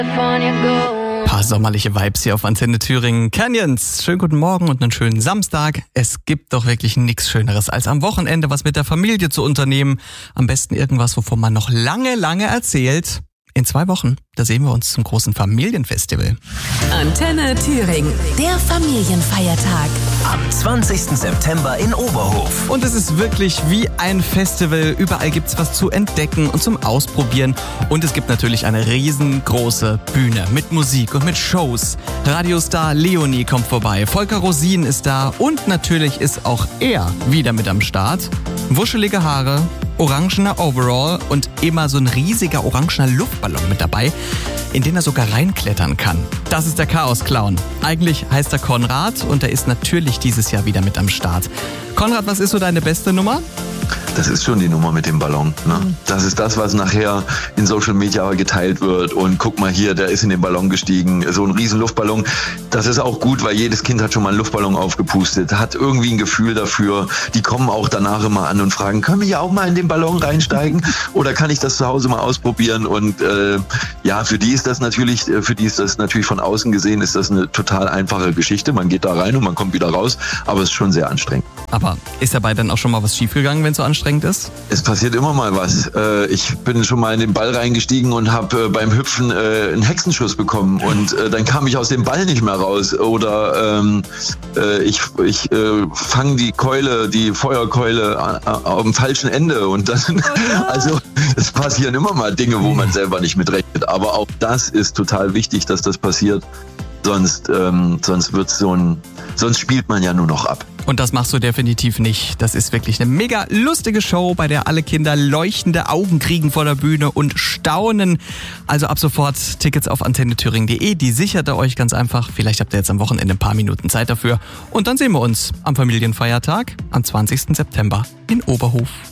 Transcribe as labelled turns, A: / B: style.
A: Ein paar sommerliche Vibes hier auf Antenne Thüringen. Canyons, schönen guten Morgen und einen schönen Samstag. Es gibt doch wirklich nichts Schöneres, als am Wochenende was mit der Familie zu unternehmen. Am besten irgendwas, wovon man noch lange, lange erzählt. In 2 Wochen, da sehen wir uns zum großen Familienfestival.
B: Antenne Thüringen, der Familienfeiertag.
C: Am 20. September in Oberhof.
A: Und es ist wirklich wie ein Festival. Überall gibt's was zu entdecken und zum Ausprobieren. Und es gibt natürlich eine riesengroße Bühne mit Musik und mit Shows. Radiostar Leonie kommt vorbei, Volker Rosin ist da und natürlich ist auch er wieder mit am Start. Wuschelige Haare, orangener Overall und immer so ein riesiger orangener Luftballon mit dabei, in den er sogar reinklettern kann. Das ist der Chaos-Clown. Eigentlich heißt er Konrad und er ist natürlich dieses Jahr wieder mit am Start. Konrad, was ist so deine beste Nummer?
D: Das ist schon die Nummer mit dem Ballon. Ne? Das ist das, was nachher in Social Media geteilt wird. Und guck mal hier, der ist in den Ballon gestiegen. So ein riesen Luftballon. Das ist auch gut, weil jedes Kind hat schon mal einen Luftballon aufgepustet. Hat irgendwie ein Gefühl dafür. Die kommen auch danach immer an und fragen, können wir ja auch mal in den Ballon reinsteigen? Oder kann ich das zu Hause mal ausprobieren? Und ja, für die ist das natürlich von außen gesehen, ist das eine total einfache Geschichte. Man geht da rein und man kommt wieder raus. Aber es ist schon sehr anstrengend.
A: Aber ist dabei dann auch schon mal was schiefgegangen, wenn es so anstrengend ist?
D: Es passiert immer mal was. Ich bin schon mal in den Ball reingestiegen und habe beim Hüpfen einen Hexenschuss bekommen und dann kam ich aus dem Ball nicht mehr raus. Oder ich fange die Feuerkeule auf dem falschen Ende und dann, also es passieren immer mal Dinge, wo man selber nicht mitrechnet. Aber auch das ist total wichtig, dass das passiert. Sonst spielt man ja nur noch ab.
A: Und das machst du definitiv nicht. Das ist wirklich eine mega lustige Show, bei der alle Kinder leuchtende Augen kriegen vor der Bühne und staunen. Also ab sofort Tickets auf antennethüringen.de. Die sichert ihr euch ganz einfach. Vielleicht habt ihr jetzt am Wochenende ein paar Minuten Zeit dafür. Und dann sehen wir uns am Familienfeiertag am 20. September in Oberhof.